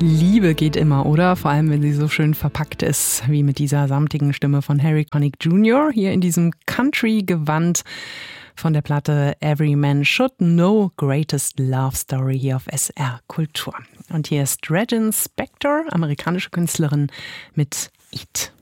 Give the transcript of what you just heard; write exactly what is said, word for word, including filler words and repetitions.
Liebe geht immer, oder? Vor allem, wenn sie so schön verpackt ist, wie mit dieser samtigen Stimme von Harry Connick Junior Hier in diesem Country-Gewand von der Platte Every Man Should Know Greatest Love Story hier auf S R Kultur. Und hier ist Regin Spektor, amerikanische Künstlerin, mit Eat.